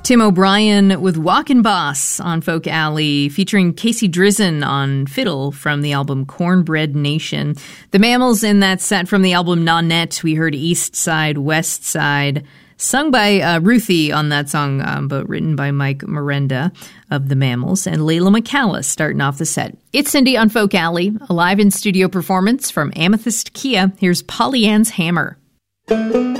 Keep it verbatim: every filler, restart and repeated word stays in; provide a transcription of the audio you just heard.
Tim O'Brien with Walkin' Boss on Folk Alley, featuring Casey Drizzen on fiddle from the album Cornbread Nation. The Mammals in that set from the album Nonette. We heard East Side, West Side, sung by uh, Ruthie on that song, um, but written by Mike Miranda of the Mammals, and Layla McCallis starting off the set. It's Cindy on Folk Alley, a live in-studio performance from Amethyst Kia. Here's Polly Ann's Hammer.